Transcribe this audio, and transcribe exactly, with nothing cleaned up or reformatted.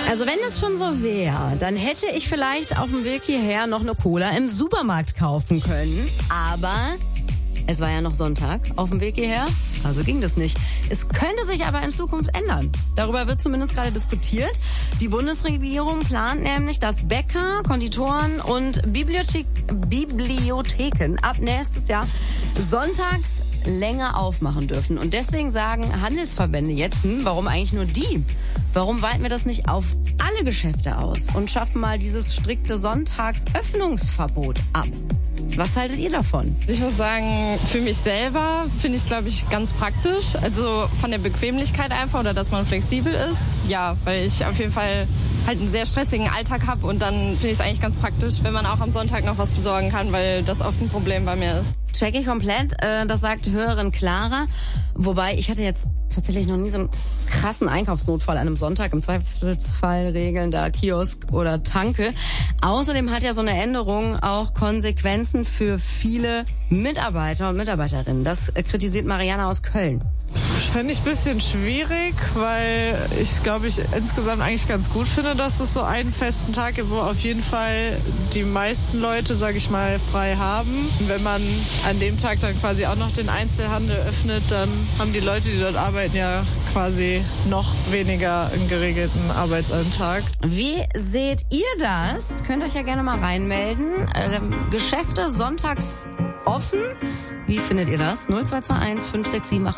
Also wenn es schon so wäre, dann hätte ich vielleicht auf dem Weg hierher noch eine Cola im Supermarkt kaufen können. Aber es war ja noch Sonntag auf dem Weg hierher, also ging das nicht. Es könnte sich aber in Zukunft ändern. Darüber wird zumindest gerade diskutiert. Die Bundesregierung plant nämlich, dass Bäcker, Konditoren und Bibliothek- Bibliotheken ab nächstes Jahr sonntags länger aufmachen dürfen. Und deswegen sagen Handelsverbände jetzt, hm, warum eigentlich nur die? Warum weiten wir das nicht auf alle Geschäfte aus und schaffen mal dieses strikte Sonntagsöffnungsverbot ab? Was haltet ihr davon? Ich muss sagen, für mich selber finde ich es, glaube ich, ganz praktisch. Also von der Bequemlichkeit einfach oder dass man flexibel ist. Ja, weil ich auf jeden Fall halt einen sehr stressigen Alltag habe und dann finde ich es eigentlich ganz praktisch, wenn man auch am Sonntag noch was besorgen kann, weil das oft ein Problem bei mir ist. Check ich komplett, äh, das sagt Hörerin Clara. Wobei, ich hatte jetzt tatsächlich noch nie so einen krassen Einkaufsnotfall an einem Sonntag. Im Zweifelsfall regeln da Kiosk oder Tanke. Außerdem hat ja so eine Änderung auch Konsequenzen für viele Mitarbeiter und Mitarbeiterinnen. Das äh, kritisiert Mariana aus Köln. Fände ich ein bisschen schwierig, weil ich glaube ich insgesamt eigentlich ganz gut finde, dass es so einen festen Tag gibt, wo auf jeden Fall die meisten Leute, sage ich mal, frei haben. Wenn man an dem Tag dann quasi auch noch den Einzelhandel öffnet, dann haben die Leute, die dort arbeiten, ja quasi noch weniger einen geregelten Arbeitsalltag. Wie seht ihr das? Könnt euch ja gerne mal reinmelden. Äh, Geschäfte sonntags offen. Wie findet ihr das? null zwei zwei eins fünf sechs sieben acht